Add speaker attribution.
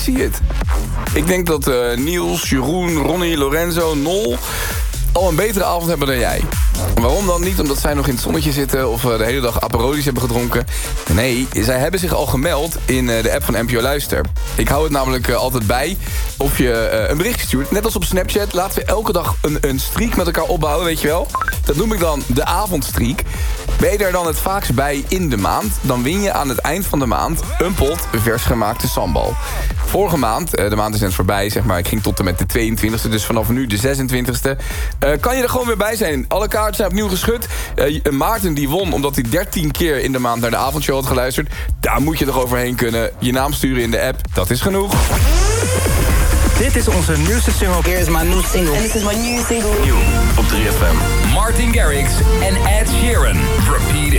Speaker 1: zie het. Ik denk dat Niels, Jeroen, Ronnie, Lorenzo, Nol al een betere avond hebben dan jij. Waarom dan? Niet omdat zij nog in het zonnetje zitten of de hele dag Aperoli's hebben gedronken. Nee, zij hebben zich al gemeld in de app van NPO Luister. Ik hou het namelijk altijd bij of je een berichtje stuurt. Net als op Snapchat laten we elke dag een streak met elkaar opbouwen, weet je wel. Dat noem ik dan de avondstreak. Ben je daar dan het vaakst bij in de maand, dan win je aan het eind van de maand een pot vers gemaakte sambal. Vorige maand, de maand is net voorbij, zeg maar. Ik ging tot en met de 22e, dus vanaf nu de 26e. Kan je er gewoon weer bij zijn. Alle kaarten zijn opnieuw geschud. Maarten die won omdat hij 13 keer in de maand naar de avondshow had geluisterd. Daar moet je toch overheen kunnen. Je naam sturen in de app, dat is genoeg.
Speaker 2: Dit is onze nieuwste single.
Speaker 3: Here is my new single. And this is my new single.
Speaker 4: Nieuw op 3FM.
Speaker 5: Martin Garrix en Ed Sheeran. Repeat It.